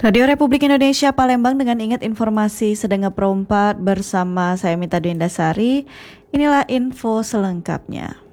Radio Republik Indonesia Palembang dengan ingat informasi sedang ngeprompat bersama saya Mita Dwindasari. Inilah info selengkapnya.